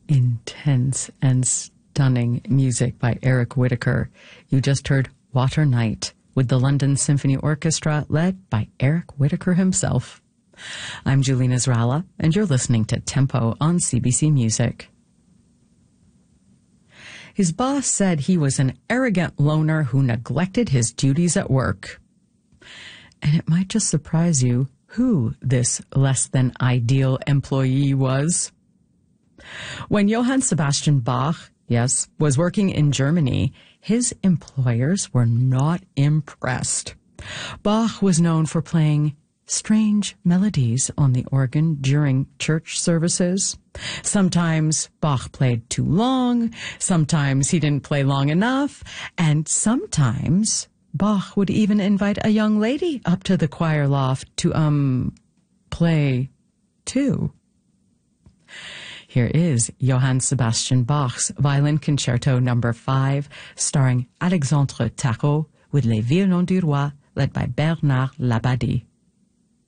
Intense and stunning music by Eric Whitacre. You just heard Water Night with the London Symphony Orchestra led by Eric Whitacre himself. I'm Julene Israela, and you're listening to Tempo on CBC Music. His boss said he was an arrogant loner who neglected his duties at work. And it might just surprise you who this less than ideal employee was. When Johann Sebastian Bach, was working in Germany, his employers were not impressed. Bach was known for playing strange melodies on the organ during church services. Sometimes Bach played too long, sometimes he didn't play long enough, and sometimes Bach would even invite a young lady up to the choir loft to, play too. Here is Johann Sebastian Bach's Violin Concerto No. 5, starring Alexandre Tarot with Les Violons du Roi, led by Bernard Labadie.